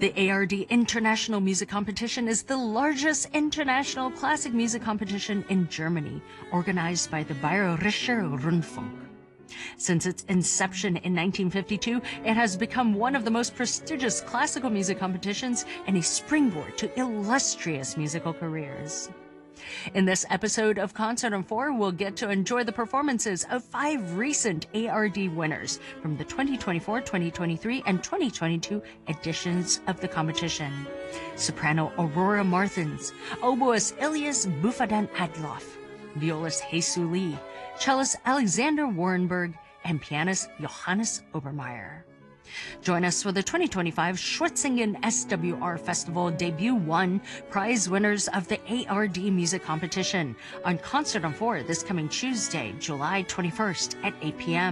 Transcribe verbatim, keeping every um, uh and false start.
The A R D International Music Competition is the largest international classic music competition in Germany, organized by the Bayerischer Rundfunk. Since its inception in nineteen fifty-two, it has become one of the most prestigious classical music competitions and a springboard to illustrious musical careers. In this episode of Concert on four, we'll get to enjoy the performances of five recent A R D winners from the twenty twenty-four, twenty twenty-three, and twenty twenty-two editions of the competition. Soprano Aurora Martins, oboist Ilias Bufadan Adloff, violist Hesu Lee, cellist Alexander Warrenberg, and pianist Johannes Obermeier. Join us for the twenty twenty-five Schwetzingen S W R Festival Debut One prize winners of the A R D Music Competition on Concert on four this coming Tuesday, July twenty-first at eight p m